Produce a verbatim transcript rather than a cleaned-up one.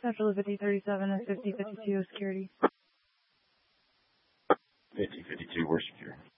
Central fifty thirty-seven and fifty fifty-two security. fifty fifty-two, we're secure.